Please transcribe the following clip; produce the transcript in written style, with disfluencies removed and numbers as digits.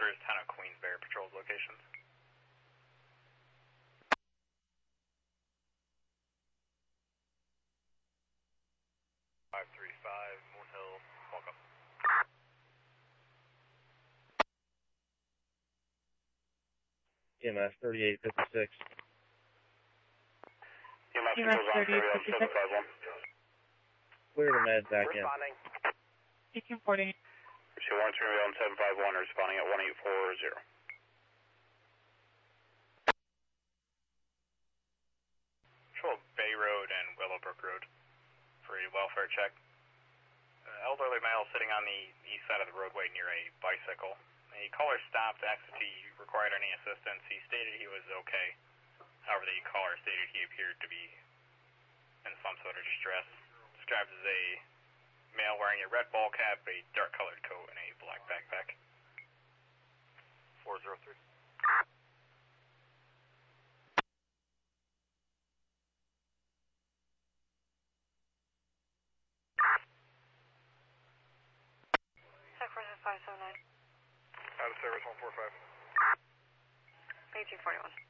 first 10 of Queensberry patrols locations. Moon Hill, welcome. EMS 3856. EMS 3856. Clear the med back in. Responding. Taking 40. She 131 751 responding at 1840. Patrol Bay Road and Willowbrook Road for a welfare check. Elderly male sitting on the east side of the roadway near a bicycle. A caller stopped, asked if he required any assistance. He stated he was okay. However, the caller stated he appeared to be in some sort of distress. Described as a male wearing a red ball cap, a dark colored coat, and a black backpack. 403. Tech 579. Out of service 145. 1841.